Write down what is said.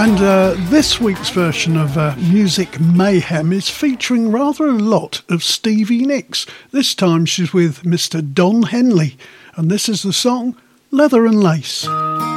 And this week's version of Music Mayhem is featuring rather a lot of Stevie Nicks. This time she's with Mr. Don Henley, and this is the song Leather and Lace.